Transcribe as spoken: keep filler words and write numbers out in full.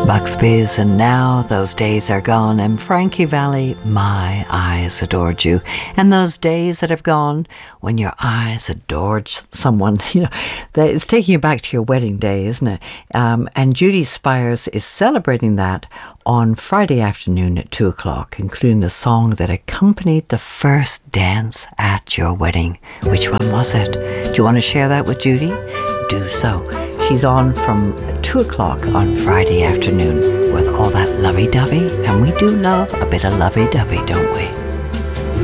Buxby's and Now Those Days Are Gone, and Frankie Valli, My Eyes Adored You. And those days that have gone when your eyes adored someone, you know, that is taking you back to your wedding day, isn't it? Um, and Judy Spires is celebrating that on Friday afternoon at two o'clock, including the song that accompanied the first dance at your wedding. Which one was it? Do you want to share that with Judy? Do so. She's on from two o'clock on Friday afternoon with all that lovey-dovey, and we do love a bit of lovey-dovey, don't we?